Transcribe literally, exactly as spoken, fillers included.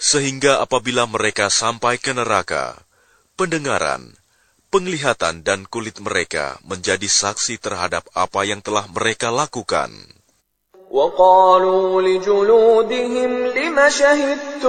Sehingga apabila mereka sampai ke neraka, pendengaran, penglihatan dan kulit mereka menjadi saksi terhadap apa yang telah mereka lakukan. وَقَالُوا لِجُلُودِهِمْ لِمَ شَهِدتُّمْ